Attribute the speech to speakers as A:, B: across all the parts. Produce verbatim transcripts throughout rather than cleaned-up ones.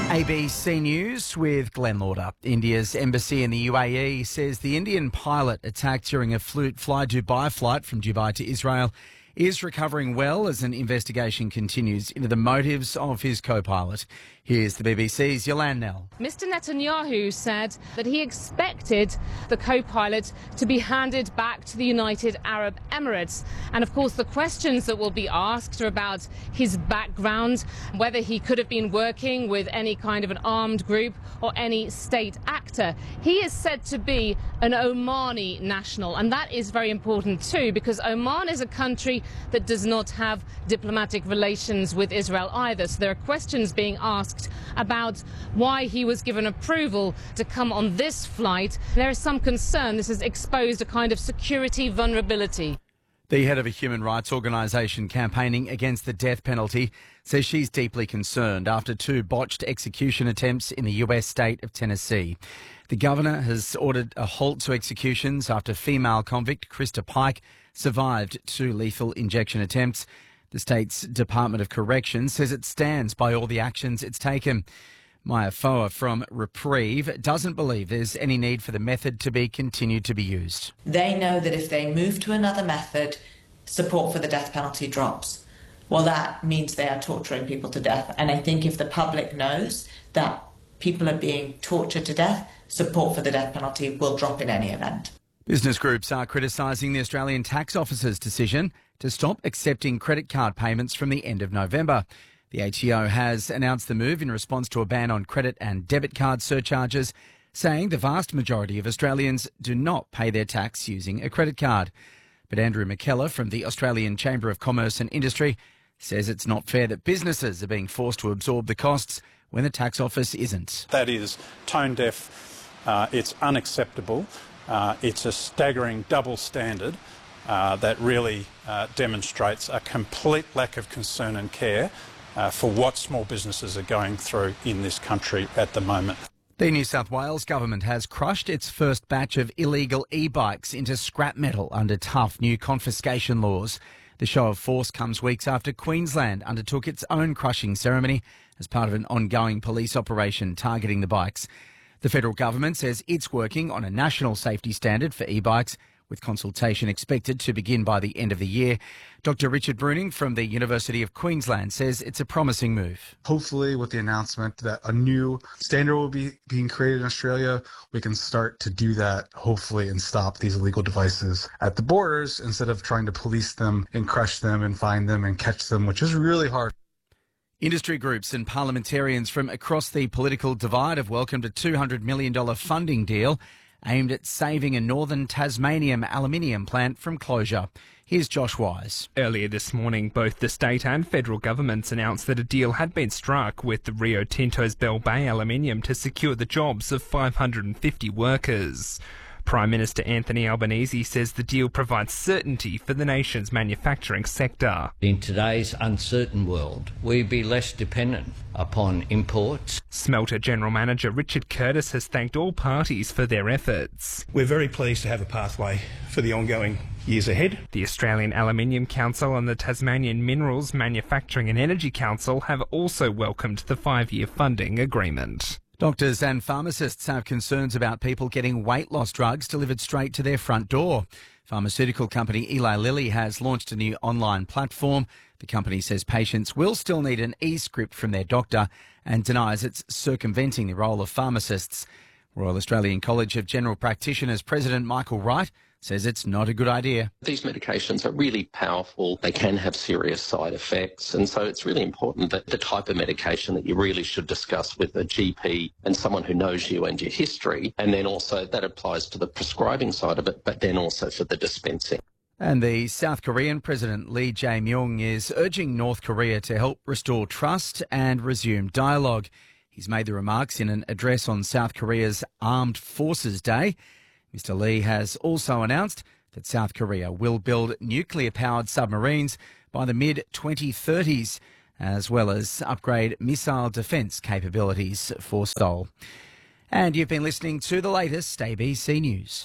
A: A B C News with Glenn Lauder. India's embassy in the U A E says the Indian pilot attacked during a Fly Dubai flight from Dubai to Israel is recovering well as an investigation continues into the motives of his co-pilot. Here's the B B C's Yolande Nell.
B: Mister Netanyahu said that he expected the co-pilot to be handed back to the United Arab Emirates. And of course, the questions that will be asked are about his background, whether he could have been working with any kind of an armed group or any state actor. He is said to be an Omani national, and that is very important too, because Oman is a country that does not have diplomatic relations with Israel either. So there are questions being asked about why he was given approval to come on this flight. There is some concern this has exposed a kind of security vulnerability.
A: The head of a human rights organisation campaigning against the death penalty says she's deeply concerned after two botched execution attempts in the U S state of Tennessee. The governor has ordered a halt to executions after female convict Krista Pike survived two lethal injection attempts. The state's Department of Corrections says it stands by all the actions it's taken. Maya Foa from Reprieve doesn't believe there's any need for the method to be continued to be used.
C: They know that if they move to another method, support for the death penalty drops. Well, that means they are torturing people to death. And I think if the public knows that people are being tortured to death, support for the death penalty will drop in any event.
A: Business groups are criticising the Australian Tax Office's decision to stop accepting credit card payments from the end of November. The A T O has announced the move in response to a ban on credit and debit card surcharges, saying the vast majority of Australians do not pay their tax using a credit card. But Andrew McKellar from the Australian Chamber of Commerce and Industry says it's not fair that businesses are being forced to absorb the costs when the tax office isn't.
D: That is tone deaf, uh, it's unacceptable, uh, it's a staggering double standard uh, that really uh, demonstrates a complete lack of concern and care uh, for what small businesses are going through in this country at the moment.
A: The New South Wales government has crushed its first batch of illegal e-bikes into scrap metal under tough new confiscation laws. The show of force comes weeks after Queensland undertook its own crushing ceremony as part of an ongoing police operation targeting the bikes. The federal government says it's working on a national safety standard for e-bikes, with consultation expected to begin by the end of the year. Doctor Richard Bruning from the University of Queensland says it's a promising move.
E: Hopefully with the announcement that a new standard will be being created in Australia, we can start to do that, hopefully, and stop these illegal devices at the borders instead of trying to police them and crush them and find them and catch them, which is really hard.
A: Industry groups and parliamentarians from across the political divide have welcomed a two hundred million dollars funding deal aimed at saving a northern Tasmanian aluminium plant from closure. Here's Josh Wise.
F: Earlier this morning, both the state and federal governments announced that a deal had been struck with the Rio Tinto's Bell Bay Aluminium to secure the jobs of five hundred fifty workers. Prime Minister Anthony Albanese says the deal provides certainty for the nation's manufacturing sector.
G: In today's uncertain world, we be less dependent upon imports.
F: Smelter General Manager Richard Curtis has thanked all parties for their efforts.
H: We're very pleased to have a pathway for the ongoing years ahead.
F: The Australian Aluminium Council and the Tasmanian Minerals, Manufacturing and Energy Council have also welcomed the five-year funding agreement.
A: Doctors and pharmacists have concerns about people getting weight loss drugs delivered straight to their front door. Pharmaceutical company Eli Lilly has launched a new online platform. The company says patients will still need an e-script from their doctor and denies it's circumventing the role of pharmacists. Royal Australian College of General Practitioners President Michael Wright says it's not a good idea.
I: These medications are really powerful. They can have serious side effects. And so it's really important that the type of medication that you really should discuss with a G P and someone who knows you and your history. And then also that applies to the prescribing side of it, but then also for the dispensing.
A: And the South Korean President Lee Jae-myung is urging North Korea to help restore trust and resume dialogue. He's made the remarks in an address on South Korea's Armed Forces Day. Mister Lee has also announced that South Korea will build nuclear-powered submarines by the mid twenty thirties, as well as upgrade missile defence capabilities for Seoul. And you've been listening to the latest A B C News.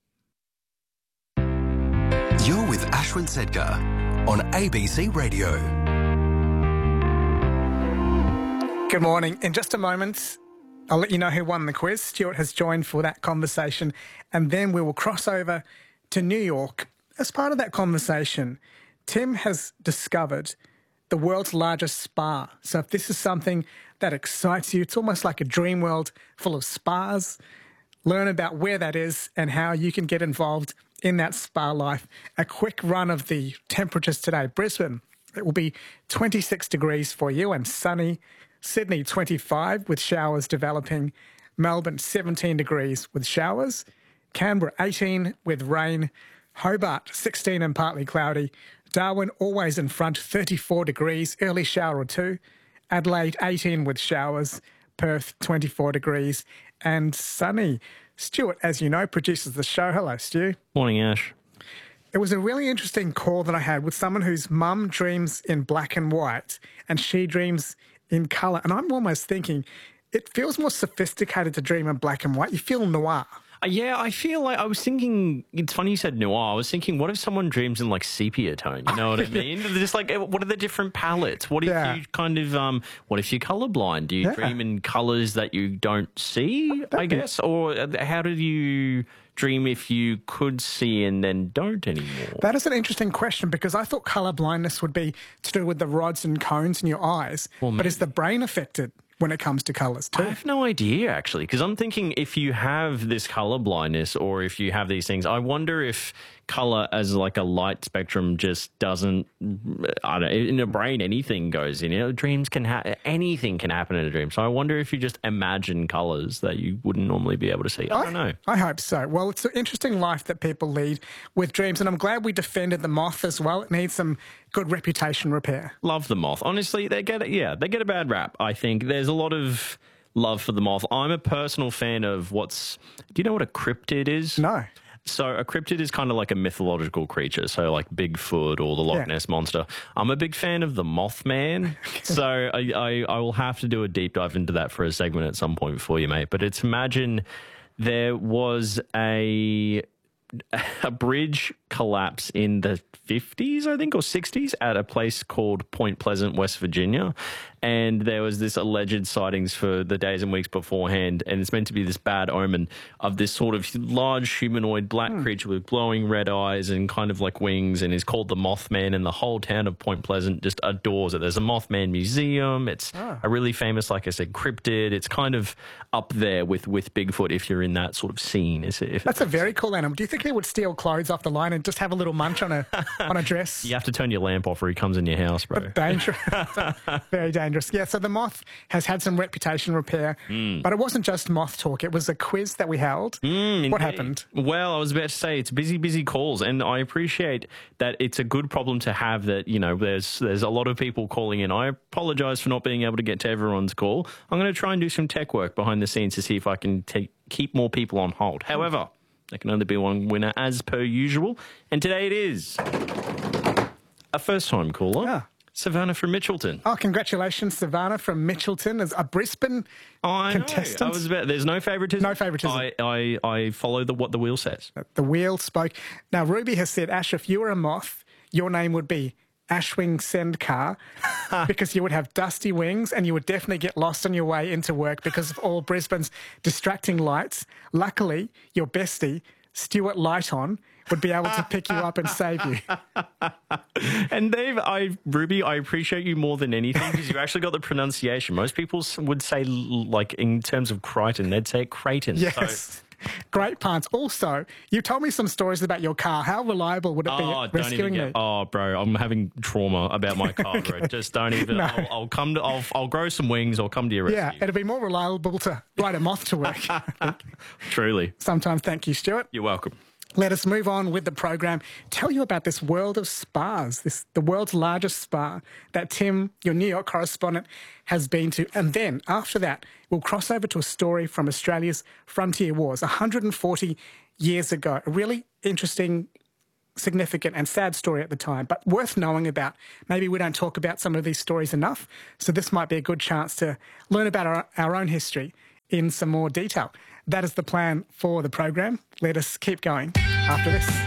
J: You're with Ashwin Sedkar on A B C Radio.
K: Good morning. In just a moment, I'll let you know who won the quiz. Stuart has joined for that conversation, and then we will cross over to New York. As part of that conversation, Tim has discovered the world's largest spa. So if this is something that excites you, it's almost like a dream world full of spas. Learn about where that is and how you can get involved in that spa life. A quick run of the temperatures today. Brisbane, it will be twenty-six degrees for you and sunny. Sydney, twenty-five with showers developing. Melbourne, seventeen degrees with showers. Canberra, eighteen with rain. Hobart, sixteen and partly cloudy. Darwin, always in front, thirty-four degrees, early shower or two. Adelaide, eighteen with showers. Perth, twenty-four degrees and sunny. Stuart, as you know, produces the show. Hello, Stu.
L: Morning, Ash.
K: It was a really interesting call that I had with someone whose mum dreams in black and white and she dreams in colour. And I'm almost thinking it feels more sophisticated to dream in black and white. You feel noir.
L: Uh, yeah, I feel like I was thinking, it's funny you said noir. I was thinking, what if someone dreams in like sepia tone? You know what I mean? Just like, what are the different palettes? What if
K: Yeah.
L: you kind of, um, what if you're colourblind? Do you
K: Yeah.
L: dream in colours that you don't see, I
K: be-
L: guess? Or uh, how do you dream if you could see and then don't anymore?
K: That is an interesting question because I thought colour blindness would be to do with the rods and cones in your eyes.
L: Well,
K: but is the brain affected when it comes to colours
L: I
K: too?
L: have no idea, actually, because I'm thinking if you have this colour blindness or if you have these things, I wonder if colour as like a light spectrum just doesn't, I don't know, in the brain, anything goes in. You know, dreams can happen, anything can happen in a dream. So I wonder if you just imagine colours that you wouldn't normally be able to see. I don't know.
K: I hope so. Well, it's an interesting life that people lead with dreams, and I'm glad we defended the moth as well. It needs some good reputation repair.
L: Love the moth. Honestly, they get, yeah, they get a bad rap, I think. There's a lot of love for the moth. I'm a personal fan of what's, do you know what a cryptid is?
K: No.
L: So a cryptid is kind of like a mythological creature, so like Bigfoot or the Loch
K: Yeah.
L: Ness Monster. I'm a big fan of the Mothman, so I, I, I will have to do a deep dive into that for a segment at some point for you, mate. But it's, imagine there was a a bridge collapse in the fifties, I think, or sixties at a place called Point Pleasant, West Virginia. And there was this alleged sightings for the days and weeks beforehand. And it's meant to be this bad omen of this sort of large humanoid black
K: Hmm.
L: creature with glowing red eyes and kind of like wings, and is called the Mothman. And the whole town of Point Pleasant just adores it. There's a Mothman museum. It's
K: Ah.
L: a really famous, like I said, cryptid. It's kind of up there with, with Bigfoot if you're in that sort of scene. If it-
K: That's a very cool animal. Do you think he would steal clothes off the line and just have a little munch on a on a dress?
L: You have to turn your lamp off or he comes in your house, bro.
K: Dangerous. Very dangerous. Yeah, so the moth has had some reputation repair,
L: Mm.
K: but it wasn't just moth talk. It was a quiz that we held.
L: Mm,
K: What
L: indeed.
K: happened?
L: Well, I was about to say it's busy, busy calls, and I appreciate that it's a good problem to have. That, you know, there's there's a lot of people calling in. I apologise for not being able to get to everyone's call. I'm going to try and do some tech work behind the scenes to see if I can take, keep more people on hold. However, there can only be one winner as per usual, and today it is a first-time caller.
K: Yeah.
L: Savannah from Mitchelton.
K: Oh, congratulations, Savannah from Mitchelton, as a Brisbane
L: I
K: contestant.
L: know. I was about, there's no favouritism.
K: No favouritism.
L: I, I, I follow the, what the wheel says.
K: The wheel spoke. Now, Ruby has said, Ash, if you were a moth, your name would be Ashwing Sendkar because you would have dusty wings and you would definitely get lost on your way into work because of all Brisbane's distracting lights. Luckily, your bestie, Stuart Lighton, would be able to pick you up and save you.
L: And Dave, I Ruby, I appreciate you more than anything because you actually got the pronunciation. Most people s- would say, l- like in terms of Crichton, they'd say Creighton.
K: Yes. Great puns. Also, you told me some stories about your car. How reliable would it be
L: Oh,
K: at
L: don't
K: rescuing
L: even
K: me?
L: get. Oh, bro, I'm having trauma about my car, bro. Just don't even.
K: No.
L: I'll, I'll come to. I'll, I'll grow some wings. I'll come to your rescue.
K: Yeah, it'd be more reliable to ride a moth to work.
L: Truly.
K: Sometimes. Thank you, Stuart.
L: You're welcome.
K: Let us move on with the program. Tell you about this world of spas, this the world's largest spa that Tim, your New York correspondent, has been to. And then after that, we'll cross over to a story from Australia's Frontier Wars, one hundred forty years ago. A really interesting, significant and sad story at the time, but worth knowing about. Maybe we don't talk about some of these stories enough, so this might be a good chance to learn about our, our own history in some more detail. That is the plan for the program. Let us keep going after this.